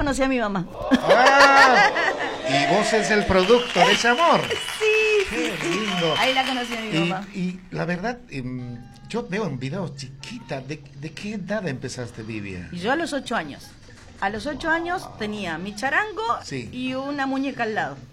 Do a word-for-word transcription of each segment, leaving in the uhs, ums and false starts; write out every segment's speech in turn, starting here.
conocí a mi mamá. Ah, y vos es el producto de ese amor. Sí, Qué sí, lindo. ahí la conocí a mi Y, mamá. y la verdad, em, yo veo en videos chiquita, ¿de, de qué edad empezaste, Vivian? Y yo a los ocho años. A los ocho años tenía mi charango Sí. y una muñeca al lado.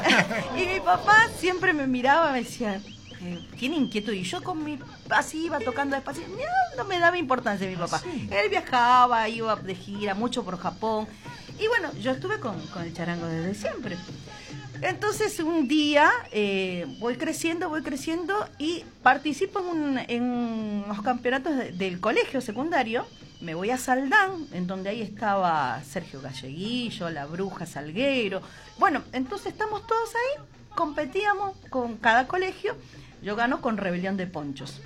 Y mi papá siempre me miraba y me decía, eh, tiene inquietud. Y yo con mi, así iba tocando despacio. Mira, no me daba importancia mi papá. Sí. Él viajaba, iba de gira, mucho por Japón. Y bueno, yo estuve con, con el charango desde siempre. Entonces un día eh, voy creciendo, voy creciendo y participo en, un, en los campeonatos de, del colegio secundario. Me voy a Saldán, en donde ahí estaba Sergio Galleguillo, la Bruja Salguero. Bueno, entonces estamos todos ahí, competíamos con cada colegio. Yo gano con Rebelión de Ponchos.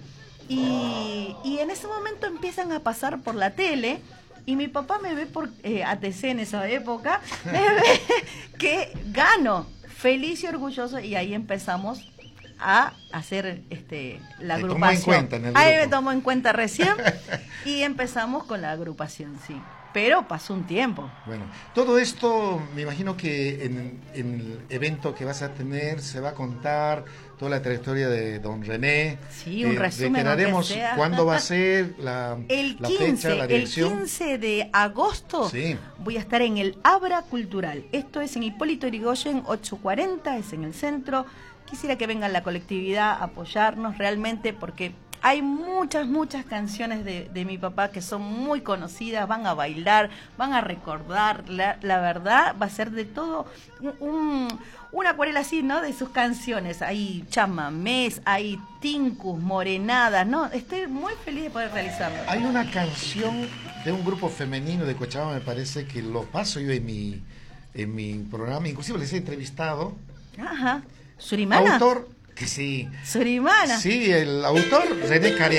Y, y en ese momento empiezan a pasar por la tele. Y mi papá me ve por eh, A T C en esa época, me ve que gano, feliz y orgulloso, y ahí empezamos a hacer este la Te agrupación. tomó en cuenta en el Ahí grupo. me tomó en cuenta recién y empezamos con la agrupación, sí. Pero pasó un tiempo. Bueno, todo esto me imagino que en, en el evento que vas a tener se va a contar toda la trayectoria de don René. Sí, un resumen, reiteraremos aunque sea. cuándo va a ser la, El la quince, fecha, la el dirección. quince de agosto Sí. voy a estar en el Abra Cultural. Esto es en Hipólito Yrigoyen ochocientos cuarenta, es en el centro. Quisiera que vengan la colectividad a apoyarnos realmente porque hay muchas, muchas canciones de, de mi papá que son muy conocidas, van a bailar, van a recordar, la, la verdad va a ser de todo un, un, una acuarela así, ¿no? De sus canciones, hay chamamés, hay tincus, morenadas, ¿no? Estoy muy feliz de poder realizarlo. Hay una canción de un grupo femenino de Cochabamba, me parece, que lo paso yo en mi, en mi programa, inclusive les he entrevistado. Ajá, Surimana. Autor, que sí. Surimana. Sí, el autor, René Caria.